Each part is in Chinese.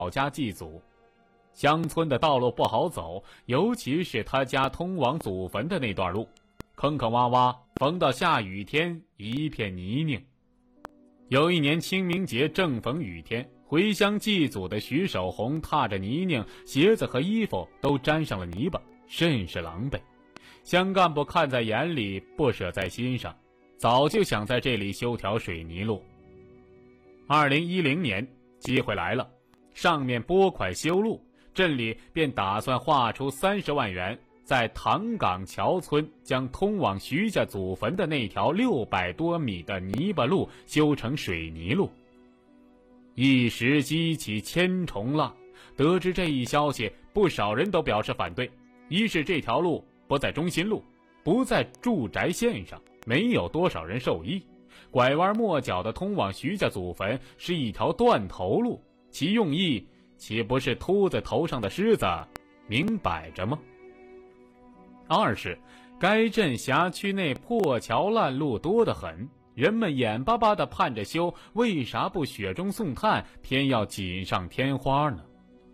老家祭祖。乡村的道路不好走，尤其是他家通往祖坟的那段路，坑坑洼洼，逢到下雨天一片泥泞。有一年清明节正逢雨天，回乡祭祖的徐守红踏着泥泞，鞋子和衣服都沾上了泥巴，甚是狼狈。乡干部看在眼里，不舍在心上，早就想在这里修条水泥路。2010年，机会来了，上面拨款修路，镇里便打算划出30万元，在塘岗桥村将通往徐家祖坟的那条600多米的泥巴路修成水泥路。一时激起千重浪，得知这一消息，不少人都表示反对。一是这条路不在中心路，不在住宅线上，没有多少人受益，拐弯抹角的通往徐家祖坟是一条断头路，其用意岂不是秃子头上的虱子，明摆着吗？二是该镇辖区内破桥烂路多得很，人们眼巴巴地盼着修，为啥不雪中送炭，偏要锦上添花呢？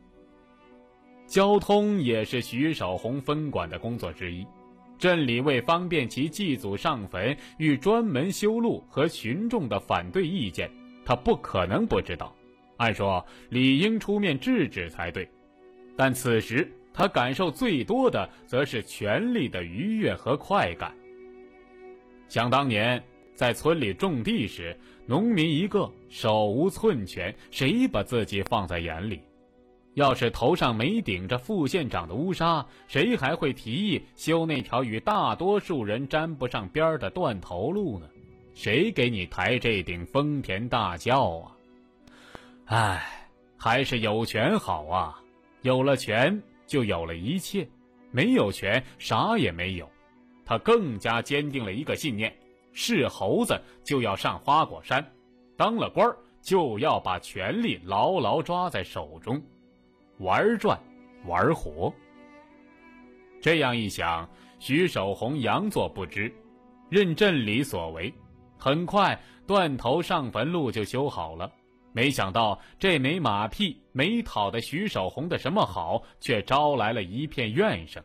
交通也是徐守红分管的工作之一，镇里为方便其祭祖上坟，与专门修路和群众的反对意见，他不可能不知道，按说理应出面制止才对。但此时他感受最多的则是权力的愉悦和快感。想当年在村里种地时，农民一个手无寸权，谁把自己放在眼里？要是头上没顶着副县长的乌纱，谁还会提议修那条与大多数人沾不上边的断头路呢？谁给你抬这顶丰田大轿啊？唉，还是有权好啊，有了权就有了一切，没有权啥也没有。他更加坚定了一个信念，是猴子就要上花果山，当了官就要把权力牢牢抓在手中，玩转玩活。这样一想，徐守红佯作不知，任镇里所为。很快断头上坟路就修好了，没想到这枚马屁没讨得徐守红的什么好，却招来了一片怨声。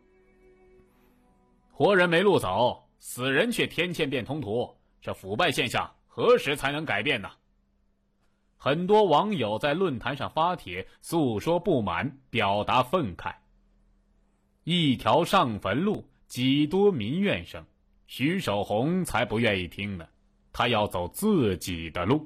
活人没路走，死人却天堑变通途，这腐败现象何时才能改变呢？很多网友在论坛上发帖诉说不满，表达愤慨。一条上坟路，几多民怨声，徐守红才不愿意听呢，他要走自己的路。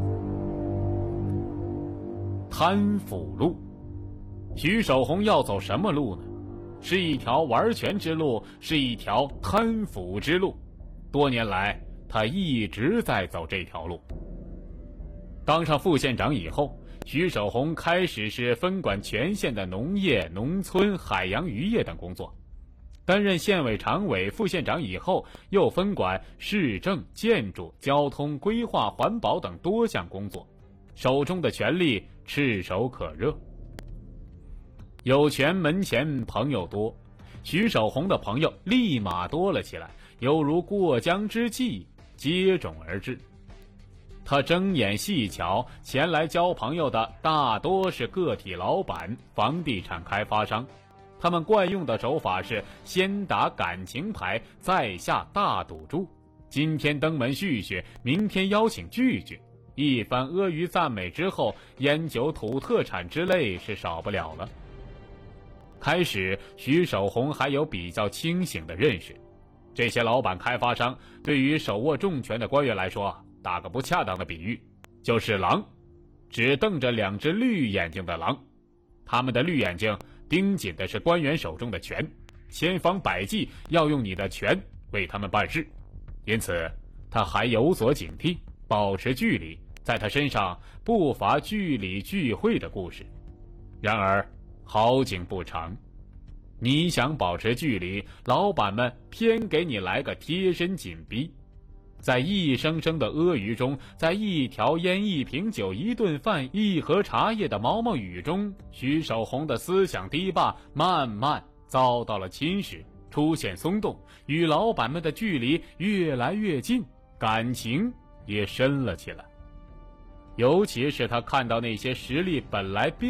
贪腐路，徐守红要走什么路呢？是一条玩权之路，是一条贪腐之路。多年来，他一直在走这条路。当上副县长以后，徐守红开始是分管全县的农业、农村、海洋渔业等工作。担任县委常委、副县长以后，又分管市政、建筑、交通、规划、环保等多项工作，手中的权力炙手可热。有权门前朋友多，徐守红的朋友立马多了起来，犹如过江之鲫，接踵而至。他睁眼细瞧，前来交朋友的大多是个体老板、房地产开发商。他们惯用的手法是先打感情牌，再下大赌注，今天登门叙叙，明天邀请聚聚，一番阿谀赞美之后，烟酒土特产之类是少不了了。开始徐守红还有比较清醒的认识，这些老板开发商对于手握重权的官员来说，打个不恰当的比喻，就是狼，只瞪着两只绿眼睛的狼。他们的绿眼睛盯紧的是官员手中的权，千方百计要用你的权为他们办事，因此他还有所警惕，保持距离，在他身上不乏据理聚会的故事。然而好景不长，你想保持距离，老板们偏给你来个贴身紧逼。在一声声的阿谀中，在一条烟、一瓶酒、一顿饭、一盒茶叶的毛毛雨中，徐守红的思想堤坝慢慢遭到了侵蚀，出现松动，与老板们的距离越来越近，感情也深了起来。尤其是他看到那些实力本来并